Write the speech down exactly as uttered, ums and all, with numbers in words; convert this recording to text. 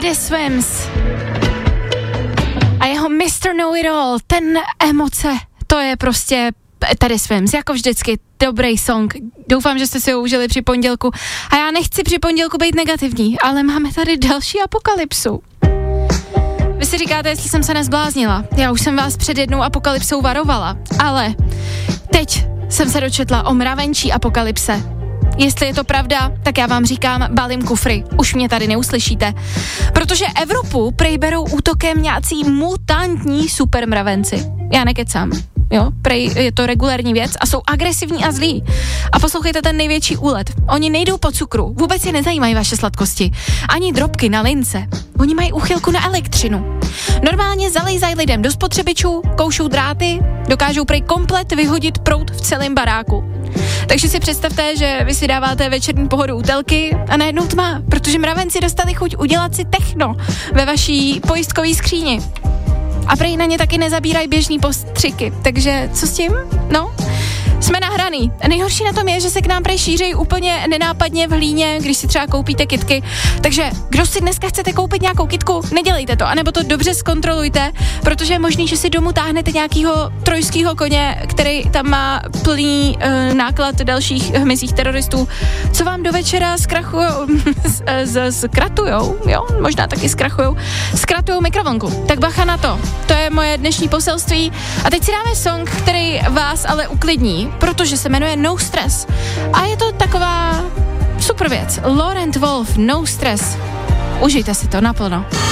Teddy Swims a jeho mister Know-It-All, ten emoce, to je prostě Teddy Swims, jako vždycky, dobrý song. Doufám, že jste si ho užili při pondělku. A já nechci při pondělku být negativní, ale máme tady další apokalypsu. Vy si říkáte, jestli jsem se nezbláznila. Já už jsem vás před jednou apokalypsou varovala, ale teď jsem se dočetla o mravenčí apokalypse. Jestli je to pravda, tak já vám říkám, balím kufry, už mě tady neuslyšíte. Protože Evropu prej berou útokem nějací mutantní supermravenci. Já nekecám. Jo, prej je to regulární věc a jsou agresivní a zlí. A poslouchejte ten největší úlet. Oni nejdou po cukru, vůbec je nezajímají vaše sladkosti. Ani drobky na lince. Oni mají úchylku na elektřinu. Normálně zalejzají lidem do spotřebičů, koušou dráty, dokážou prej komplet vyhodit proud v celém baráku. Takže si představte, že vy si dáváte večerní pohodu u telky a najednou tma, protože mravenci dostali chuť udělat si techno ve vaší pojistkové skříni. A prej na ně taky nezabírají běžný postřiky, takže co s tím? No, jsme nahraný. Nejhorší na tom je, že se k nám prej šířejí úplně nenápadně v hlíně, když si třeba koupíte kytky. Takže kdo si dneska chcete koupit nějakou kytku, nedělejte to, anebo to dobře zkontrolujte, protože je možný, že si domů táhnete nějakýho trojskýho koně, který tam má plný uh, náklad dalších hmyzích teroristů, co vám do večera zkrachujou, zkratujou, jo, možná taky zkrachujou, zkratujou mikrovlnku. Tak bacha na to. To je moje dnešní poselství. A teď si dáme song, který vás ale uklidní, protože se jmenuje No Stress. A je to taková super věc. Laurent Wolf, No Stress. Užijte si to naplno.